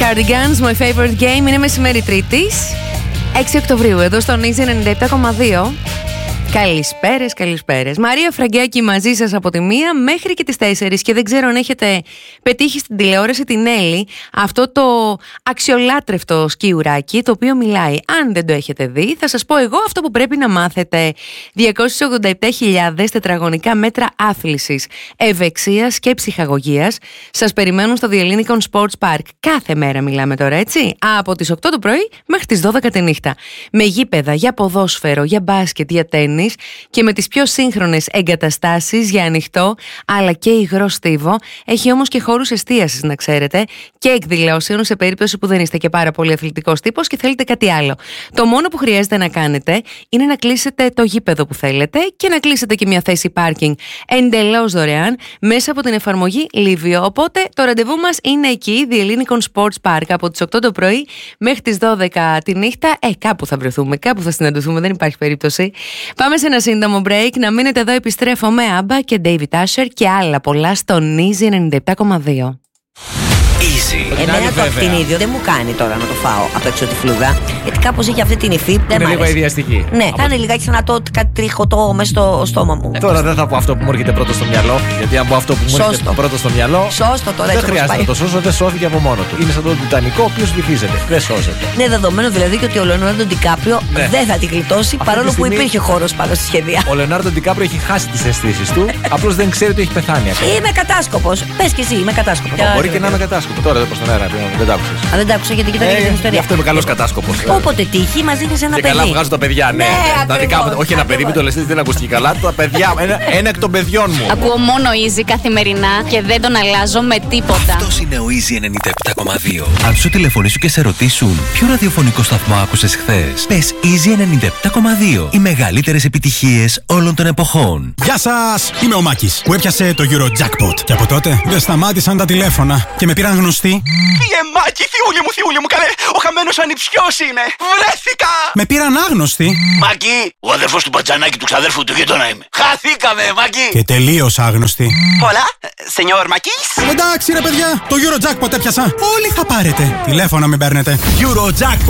Cardigans, my favorite game. Είναι μεσημέρι Τρίτης, 6 Οκτωβρίου, εδώ στον Easy 97,2. Καλησπέρες. Μαρία Φραγκιάκη μαζί σας από τη 1 μέχρι και τις 4 και δεν ξέρω αν έχετε πετύχει στην τηλεόραση την Έλλη, αυτό το αξιολάτρευτο σκιουράκι το οποίο μιλάει. Αν δεν το έχετε δει θα σας πω εγώ αυτό που πρέπει να μάθετε. 287.000 τετραγωνικά μέτρα άθλησης, ευεξίας και ψυχαγωγίας σας περιμένουν στο The Ellinikon Sports Park. Κάθε μέρα μιλάμε τώρα, έτσι, από τις 8 το πρωί μέχρι τις 12 τη νύχτα. Με γήπεδα για ποδόσφαιρο, για μπάσκετ, για τένις και με τις πιο σύγχρονες εγκαταστάσεις για ανοιχτό αλλά και υγρό στίβο. Έχει όμως και χώρους εστίασης, να ξέρετε, και εκδηλώσεων σε περίπτωση που δεν είστε και πάρα πολύ αθλητικός τύπος και θέλετε κάτι άλλο. Το μόνο που χρειάζεται να κάνετε είναι να κλείσετε το γήπεδο που θέλετε και να κλείσετε και μια θέση πάρκινγκ εντελώς δωρεάν μέσα από την εφαρμογή Livio. Οπότε το ραντεβού μας είναι εκεί, The Ellinikon Sports Park, από τις 8 το πρωί μέχρι τις 12 τη νύχτα. Κάπου θα βρεθούμε, κάπου θα συναντηθούμε, δεν υπάρχει περίπτωση. Πάμε σε ένα σύντομο break, να μείνετε εδώ, επιστρέφω με Άμπα και David Asher και άλλα πολλά στον Easy 97,2. Εμένα το ακτινίδιο δεν μου κάνει τώρα να το φάω απ' έξω τη φλούδα, γιατί κάπως έχει αυτή την υφή. Δεν είναι μ' λίγο αρέσει. ιδιαστική. Ναι, κάνει λιγάκι σαν να το κάτι τριχωτό μέσα στο στόμα μου. Τώρα δεν θα πω αυτό που μου έρχεται πρώτο στο μυαλό, γιατί αν πω αυτό που μου έρχεται πρώτο στο μυαλό. Σώστο τώρα, δεν έτσι χρειάζεται να το σώσω, δεν σώθηκε από μόνο του. Είναι σαν τον Τιτανικό, ο οποίος βυθίζεται. Δεν σώζεται. Ναι, δεδομένο δηλαδή και ότι ο Λεωνάρντο Ντικάπριο δεν θα την γλιτώσει, παρόλο που υπήρχε χώρος πάνω στη σχεδία. Ο Λεωνάρντο Ντικάπριο έχει χάσει τις αισθήσεις του, απλώς δεν ξέρει ότι έχει πεθάνει ακόμα. Είμαι κατάσκοπος. Πες και εσύ, είμαι κατάσκοπος. Μπορεί και να είμαι κατάσκοπο. Τώρα δεν προ τον αέρα, δεν τα άκουσες. Δεν τα άκουσα γιατί κοιτάξτε την Γι' ιστορία. αυτό είμαι καλός κατάσκοπος. Όποτε τύχει, μαζί είχες ένα Και παιδί. καλά βγάζω τα παιδιά, ναι. Τα δικά μου, όχι ένα παιδί, μην το λες, δεν ακούστηκε καλά. Τα παιδιά, ένα εκ των παιδιών μου. Ακούω μόνο Easy καθημερινά και δεν τον αλλάζω με τίποτα. Αυτός είναι ο Easy 97,2. Αν σου τηλεφωνήσουν και σε ρωτήσουν ποιο ραδιοφωνικό σταθμό άκουσες χθες, πες Easy 97,2. Οι μεγαλύτερες επιτυχίες όλων των εποχών. Γεια σας! Είμαι ο Μάκης που έπιασε το Eurojackpot. Και από τότε δεν σταμάτησαν τα τηλέφωνα και με πήραν γνωστοί. Μάκη, θειούλη μου, καλέ, ο χαμένος ανιψιός είμαι. Βρέθηκα! Με πήραν άγνωστοι. Μάκη, ο αδερφός του Πατζανάκη του ξαδέρφου του γείτονα είμαι. Χαθήκαμε, Μάκη! Και τελείως άγνωστοι. Πολλά, σενιόρ Μακής. Εντάξει ρε παιδιά, το Eurojackpot έπιασα. Όλοι θα πάρετε. Τηλέφωνα μην παίρνετε. Eurojackpot